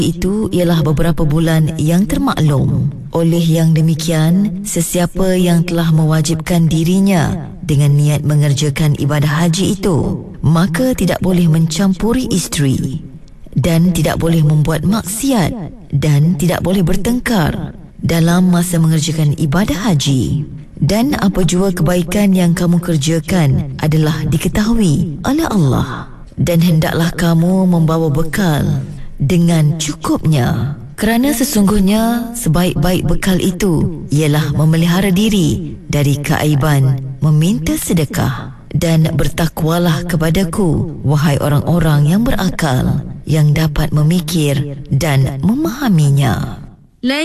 itu ialah beberapa bulan yang termaklum. Oleh yang demikian, sesiapa yang telah mewajibkan dirinya dengan niat mengerjakan ibadah haji itu, maka tidak boleh mencampuri isteri, dan tidak boleh membuat maksiat, dan tidak boleh bertengkar dalam masa mengerjakan ibadah haji. Dan apa jua kebaikan yang kamu kerjakan adalah diketahui oleh Allah. Dan hendaklah kamu membawa bekal dengan cukupnya, kerana sesungguhnya sebaik-baik bekal itu ialah memelihara diri dari keaiban meminta sedekah. Dan bertakwalah kepadaku, wahai orang-orang yang berakal, yang dapat memikir dan memahaminya.